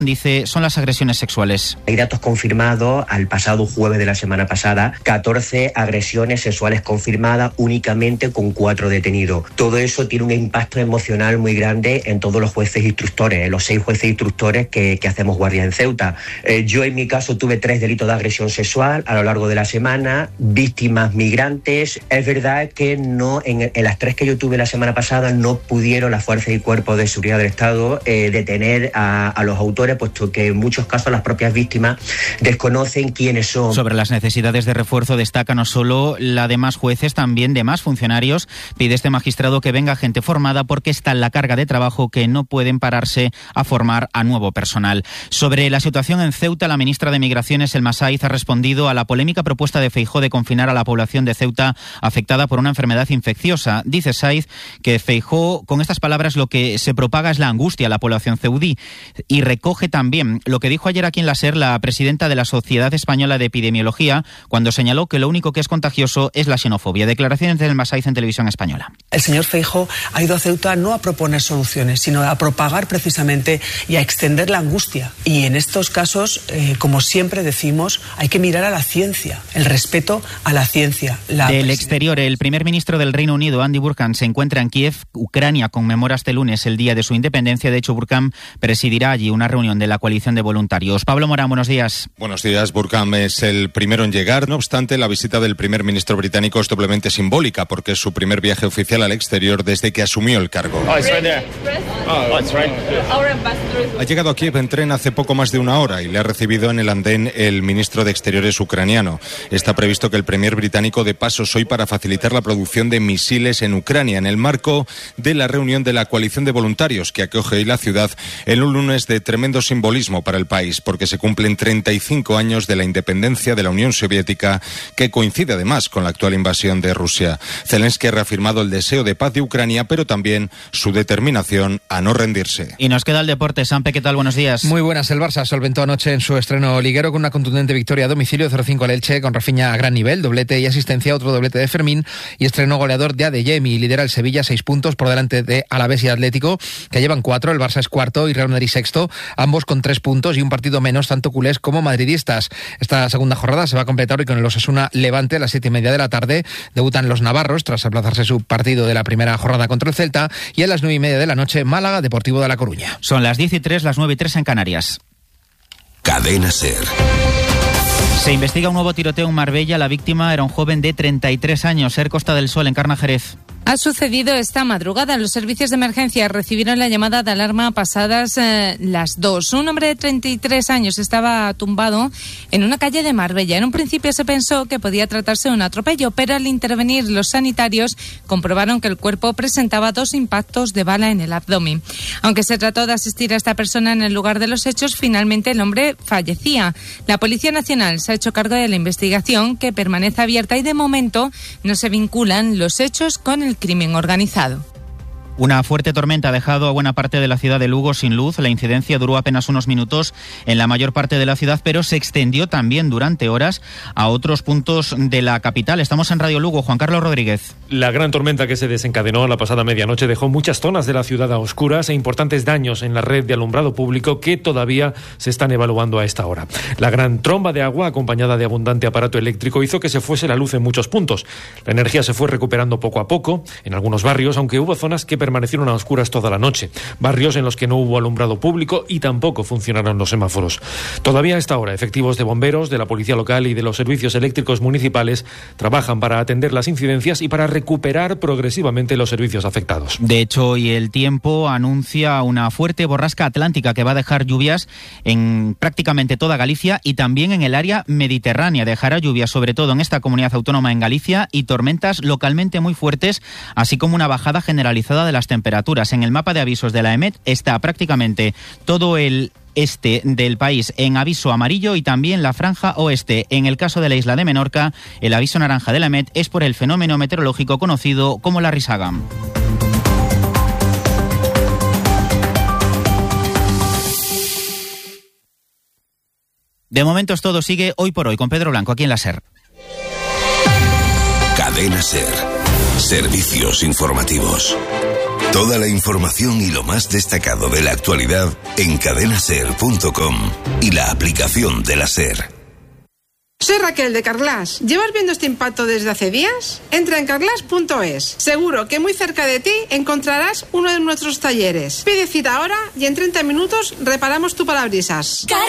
dice, son las agresiones sexuales. Hay datos confirmados al pasado jueves de la semana pasada, 14 agresiones sexuales confirmadas únicamente con 4 detenidos. Todo eso tiene un impacto emocional muy grande en todos los jueces instructores, en los 6 jueces instructores que hacemos guardia en Ceuta. Yo en mi caso tuve 3 delitos de agresión sexual a lo largo de la semana, víctimas migrantes. Es verdad que no en las 3 que yo tuve la semana pasada no pudieron las fuerzas y cuerpos de seguridad del Estado detener a los autores, puesto que en muchos casos las propias víctimas desconocen quiénes son. Sobre las necesidades de refuerzo destaca no solo la de más jueces, también de más funcionarios. Pide este magistrado que venga gente formada porque está en la carga de trabajo que no pueden pararse a formar a nuevo personal. Sobre la situación en Ceuta, la ministra de Migraciones, Elma Saiz, ha respondido a la polémica propuesta de Feijóo de confinar a la población de Ceuta afectada por una enfermedad infecciosa. Dice Saiz que Feijóo, con estas palabras, lo que se propaga es la angustia a la población ceutí, y recoge también lo que dijo ayer aquí en la SER la presidenta de la Sociedad Española de Epidemiología, cuando señaló que lo único que es contagioso es la xenofobia. Declaraciones del Elma Saiz en Televisión Española. El señor Feijóo ha ido a Ceuta no a proponer soluciones, sino a propagar precisamente y a extender la angustia. Y en estos casos, como siempre decimos, hay que mirar a la ciencia, el respeto a la ciencia. Del exterior, el primer ministro del Reino Unido, Andy Burkham, se encuentra en Kiev. Ucrania conmemora este lunes el día de su independencia. De hecho, Burkham presidirá allí una reunión de la coalición de voluntarios. Pablo Morán, buenos días. Buenos días. Burkham es el primero en llegar. No obstante, la visita del primer ministro británico es doblemente simbólica porque es su primer viaje oficial al exterior desde que asumió el cargo. Ha llegado a Kiev en tren hace poco más de una hora y le ha recibido en el andén el ministro de Exteriores ucraniano. Está previsto que el premier británico dé pasos hoy para facilitar la producción de misiles en Ucrania en el marco de la reunión de la coalición de voluntarios que acoge hoy la ciudad en un lunes de tremendo simbolismo para el país porque se cumplen 35 años de la independencia de la Unión Soviética, que coincide además con la actual invasión de Rusia. Zelensky ha reafirmado el deseo de paz de Ucrania, pero también su determinación a no rendirse. Y nos queda el deporte. Sampe, ¿qué tal? Buenos días. Muy buenas. El Barça solventó anoche en su estreno liguero con una contundente victoria a domicilio 0-5 al Elche, con Rafinha a gran nivel, doblete y asistencia, otro doblete de Fermín, y estrenó goleador de Adeyemi. Lidera el Sevilla 6 puntos por delante de Alavés y Atlético, que llevan 4. El Barça es cuarto y Real Madrid sexto, ambos con 3 puntos y un partido menos, tanto culés como madridistas. Esta segunda jornada se va a completar hoy con el Osasuna Levante a las 7:30 de la tarde. Debutan los navarros tras aplazarse su partido de la primera jornada contra el Celta, y a las 9:30 de la noche Málaga Deportivo de La Coruña. Son las 10:03, las 9:03 en Canarias. Cadena SER. Se investiga un nuevo tiroteo en Marbella. La víctima era un joven de 33 años. SER Costa del Sol, Encarna Jerez. Ha sucedido esta madrugada. Los servicios de emergencia recibieron la llamada de alarma pasadas las 2. Un hombre de 33 años estaba tumbado en una calle de Marbella. En un principio se pensó que podía tratarse de un atropello, pero al intervenir los sanitarios comprobaron que el cuerpo presentaba 2 impactos de bala en el abdomen. Aunque se trató de asistir a esta persona en el lugar de los hechos, finalmente el hombre fallecía. La Policía Nacional se ha hecho cargo de la investigación, que permanece abierta, y de momento no se vinculan los hechos con el crimen organizado. Una fuerte tormenta ha dejado a buena parte de la ciudad de Lugo sin luz. La incidencia duró apenas unos minutos en la mayor parte de la ciudad, pero se extendió también durante horas a otros puntos de la capital. Estamos en Radio Lugo. Juan Carlos Rodríguez. La gran tormenta que se desencadenó la pasada medianoche dejó muchas zonas de la ciudad a oscuras e importantes daños en la red de alumbrado público que todavía se están evaluando a esta hora. La gran tromba de agua, acompañada de abundante aparato eléctrico, hizo que se fuese la luz en muchos puntos. La energía se fue recuperando poco a poco en algunos barrios, aunque hubo zonas que permanecieron a oscuras toda la noche. Barrios en los que no hubo alumbrado público y tampoco funcionaron los semáforos. Todavía a esta hora, efectivos de bomberos, de la policía local y de los servicios eléctricos municipales trabajan para atender las incidencias y para recuperar progresivamente los servicios afectados. De hecho, hoy el tiempo anuncia una fuerte borrasca atlántica que va a dejar lluvias en prácticamente toda Galicia y también en el área mediterránea. Dejará lluvias sobre todo en esta comunidad autónoma en Galicia y tormentas localmente muy fuertes, así como una bajada generalizada de las temperaturas. En el mapa de avisos de la EMET está prácticamente todo el este del país en aviso amarillo y también la franja oeste. En el caso de la isla de Menorca, el aviso naranja de la EMET es por el fenómeno meteorológico conocido como la risaga. De momento es todo. Sigue Hoy por Hoy con Pedro Blanco aquí en la SER. Cadena SER. Servicios informativos. Toda la información y lo más destacado de la actualidad en cadenaser.com y la aplicación de la SER. Soy Raquel de Carglass. ¿Llevas viendo este impacto desde hace días? Entra en carglass.es. Seguro que muy cerca de ti encontrarás uno de nuestros talleres. Pide cita ahora y en 30 minutos reparamos tu parabrisas.